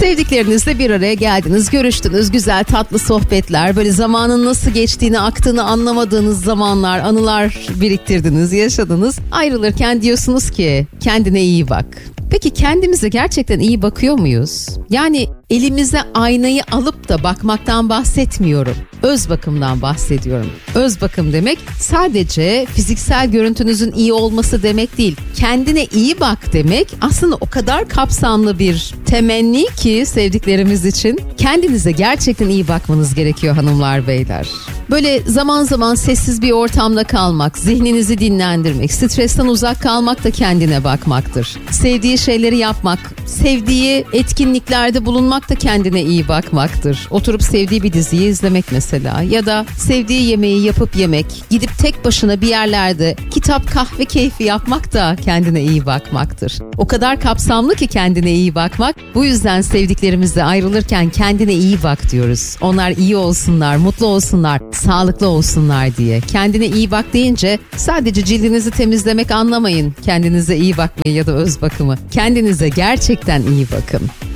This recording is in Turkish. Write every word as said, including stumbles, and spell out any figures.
Sevdiklerinizle bir araya geldiniz, görüştünüz, güzel tatlı sohbetler, böyle zamanın nasıl geçtiğini, aktığını anlamadığınız zamanlar, anılar biriktirdiniz, yaşadınız. Ayrılırken diyorsunuz ki kendine iyi bak. Peki kendimize gerçekten iyi bakıyor muyuz? Yani elimize aynayı alıp da bakmaktan bahsetmiyorum. Öz bakımdan bahsediyorum. Öz bakım demek sadece fiziksel görüntünüzün iyi olması demek değil. Kendine iyi bak demek aslında o kadar kapsamlı bir temenni ki sevdiklerimiz için. Kendinize gerçekten iyi bakmanız gerekiyor hanımlar, beyler. Böyle zaman zaman sessiz bir ortamda kalmak, zihninizi dinlendirmek, stresten uzak kalmak da kendine bakmaktır. Sevdiği şeyleri yapmak, sevdiği etkinliklerde bulunmak da kendine iyi bakmaktır. Oturup sevdiği bir diziyi izlemek mesela, ya da sevdiği yemeği yapıp yemek, gidip tek başına bir yerlerde kitap, kahve keyfi yapmak da kendine iyi bakmaktır. O kadar kapsamlı ki kendine iyi bakmak. Bu yüzden sevdiklerimizle ayrılırken kendine iyi bak diyoruz. Onlar iyi olsunlar, mutlu olsunlar, sağlıklı olsunlar diye. Kendine iyi bak deyince sadece cildinizi temizlemek anlamayın. Kendinize iyi bakmayı ya da öz bakımı. Kendinize gerçekten iyi bakın.